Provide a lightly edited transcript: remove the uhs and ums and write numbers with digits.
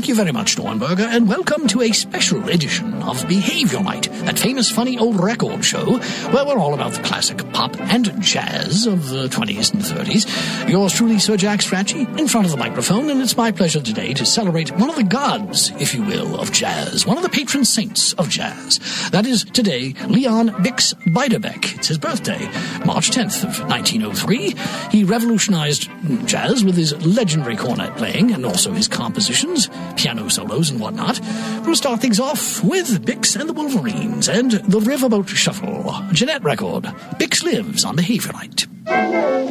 Thank you very much, Dornberger, and welcome to a special edition of Behavior Night, that famous funny old record show where we're all about the classic pop and jazz of the 20s and 30s. Yours truly, Sir Jack Strachey, in front of the microphone, and it's my pleasure today to celebrate one of the gods, if you will, of jazz, one of the patron saints of jazz. That is today Leon Bix Beiderbecke. It's his birthday, March 10th of 1903. He revolutionized jazz with his legendary cornet playing and also his compositions, piano solos and whatnot. We'll start things off with Bix and the Wolverines and the Riverboat Shuffle, a Jeanette record. Bix lives on Behavior Night.